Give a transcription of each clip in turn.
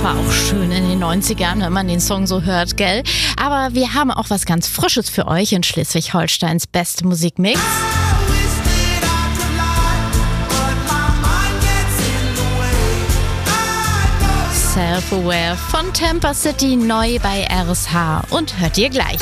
war auch schön in den 90ern, wenn man den Song so hört, gell? Aber wir haben auch was ganz Frisches für euch in Schleswig-Holsteins beste Musikmix. Self-Aware von Tampa City neu bei RSH und hört ihr gleich.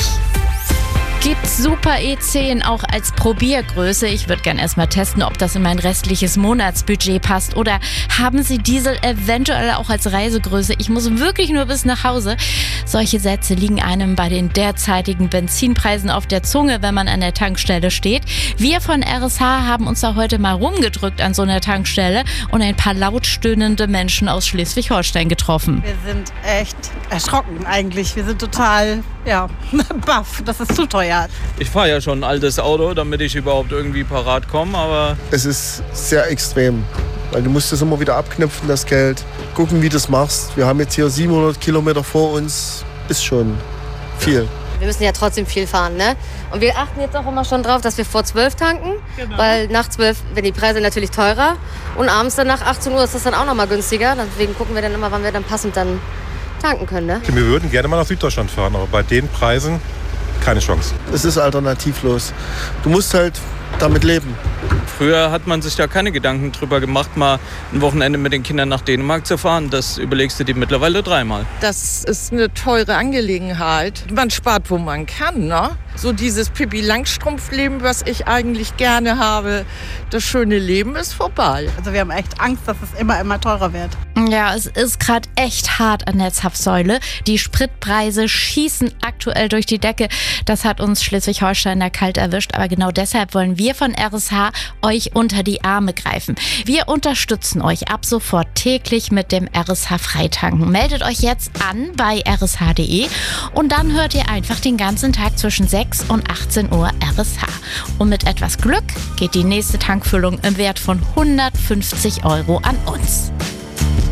Gibt's Super E10 auch als Probiergröße? Ich würde gern erstmal testen, ob das in mein restliches Monatsbudget passt. Oder haben Sie Diesel eventuell auch als Reisegröße? Ich muss wirklich nur bis nach Hause. Solche Sätze liegen einem bei den derzeitigen Benzinpreisen auf der Zunge, wenn man an der Tankstelle steht. Wir von RSH haben uns da heute mal rumgedrückt an so einer Tankstelle und ein paar lautstöhnende Menschen aus Schleswig-Holstein getroffen. Wir sind echt erschrocken eigentlich. Wir sind total, baff. Das ist zu teuer. Ich fahre ja schon ein altes Auto, damit ich überhaupt irgendwie parat komme, aber... Es ist sehr extrem, weil du musst das immer wieder abknüpfen, das Geld. Gucken, wie du das machst. Wir haben jetzt hier 700 Kilometer vor uns. Ist schon viel. Wir müssen ja trotzdem viel fahren, ne? Und wir achten jetzt auch immer schon drauf, dass wir vor 12 tanken. Genau. Weil nach 12 werden die Preise natürlich teurer. Und abends dann nach 18 Uhr ist das dann auch noch mal günstiger. Deswegen gucken wir dann immer, wann wir dann passend dann tanken können, ne? Wir würden gerne mal nach Süddeutschland fahren, aber bei den Preisen keine Chance. Es ist alternativlos. Du musst halt damit leben. Früher hat man sich da keine Gedanken drüber gemacht, mal ein Wochenende mit den Kindern nach Dänemark zu fahren. Das überlegst du dir mittlerweile dreimal. Das ist eine teure Angelegenheit. Man spart, wo man kann, ne? So dieses Pippi-Langstrumpf-Leben, was ich eigentlich gerne habe. Das schöne Leben ist vorbei. Also wir haben echt Angst, dass es immer teurer wird. Ja, es ist gerade echt hart an der Zapfsäule. Die Spritpreise schießen aktuell durch die Decke. Das hat uns Schleswig-Holsteiner kalt erwischt. Aber genau deshalb wollen wir von RSH euch unter die Arme greifen. Wir unterstützen euch ab sofort täglich mit dem RSH Freitanken. Meldet euch jetzt an bei rsh.de und dann hört ihr einfach den ganzen Tag zwischen 6 und 18 Uhr RSH. Und mit etwas Glück geht die nächste Tankfüllung im Wert von 150 € an uns.